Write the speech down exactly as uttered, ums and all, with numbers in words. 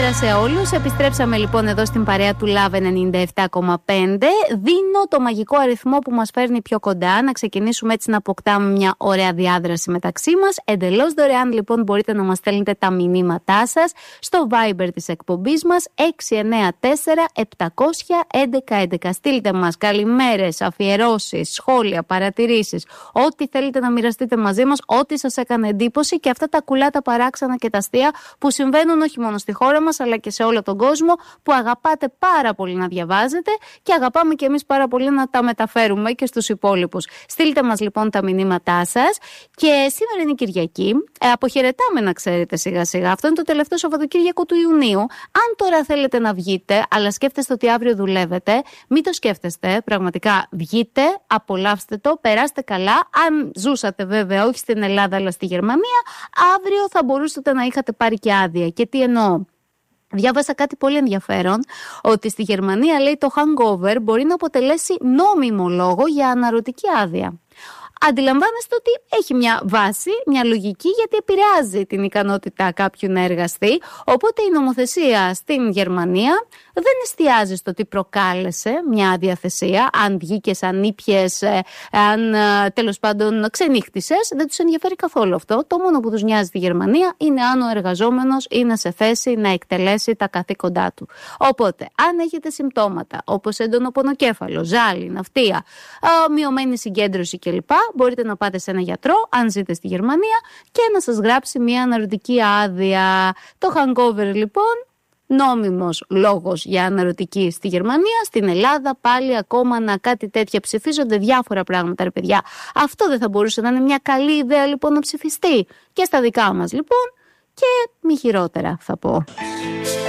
Καλησπέρα σε όλους. Επιστρέψαμε λοιπόν εδώ στην παρέα του Love ενενήντα επτά κόμμα πέντε. Δίνω το μαγικό αριθμό που μας φέρνει πιο κοντά, να ξεκινήσουμε έτσι να αποκτάμε μια ωραία διάδραση μεταξύ μας. Εντελώς δωρεάν λοιπόν μπορείτε να μας στέλνετε τα μηνύματά σας στο Viber της εκπομπής μας έξι εννέα τέσσερα επτακόσια έντεκα έντεκα. Στείλτε μας καλημέρες, αφιερώσεις, σχόλια, παρατηρήσεις, ό,τι θέλετε να μοιραστείτε μαζί μας, ό,τι σας έκανε εντύπωση και αυτά τα κουλά, τα παράξενα και τα αστεία που συμβαίνουν όχι μόνο στη χώρα μας αλλά και σε όλο τον κόσμο, που αγαπάτε πάρα πολύ να διαβάζετε και αγαπάμε και εμείς πάρα πολύ να τα μεταφέρουμε και στους υπόλοιπους. Στείλτε μας λοιπόν τα μηνύματά σας. Και σήμερα είναι η Κυριακή. Ε, αποχαιρετάμε, να ξέρετε, σιγά σιγά. Αυτό είναι το τελευταίο Σαββατοκύριακο του Ιουνίου. Αν τώρα θέλετε να βγείτε, αλλά σκέφτεστε ότι αύριο δουλεύετε, μην το σκέφτεστε. Πραγματικά βγείτε, απολαύστε το, περάστε καλά. Αν ζούσατε βέβαια όχι στην Ελλάδα αλλά στη Γερμανία, αύριο θα μπορούσατε να είχατε πάρει και άδεια. Και τι εννοώ? Διάβασα κάτι πολύ ενδιαφέρον, ότι στη Γερμανία λέει το hangover μπορεί να αποτελέσει νόμιμο λόγο για αναρωτική άδεια. Αντιλαμβάνεστε ότι έχει μια βάση, μια λογική, γιατί επηρεάζει την ικανότητα κάποιου να εργαστεί. Οπότε η νομοθεσία στην Γερμανία δεν εστιάζει στο τι προκάλεσε μια αδιαθεσία, αν βγήκες, αν ήπιες, αν τέλος πάντων ξενύχτησες. Δεν τους ενδιαφέρει καθόλου αυτό. Το μόνο που τους νοιάζει στη Γερμανία είναι αν ο εργαζόμενος είναι σε θέση να εκτελέσει τα καθήκοντά του. Οπότε, αν έχετε συμπτώματα όπως έντονο πονοκέφαλο, ζάλι, ναυτία, μειωμένη συγκέντρωση κλπ., μπορείτε να πάτε σε ένα γιατρό, αν ζείτε στη Γερμανία, και να σας γράψει μια αναρωτική άδεια. Το hangover λοιπόν, νόμιμος λόγος για αναρωτική στη Γερμανία. Στην Ελλάδα πάλι ακόμα να κάτι τέτοια ψηφίζονται, διάφορα πράγματα, ρε παιδιά. Αυτό δεν θα μπορούσε να είναι μια καλή ιδέα λοιπόν να ψηφιστεί και στα δικά μας λοιπόν, και μη χειρότερα θα πω.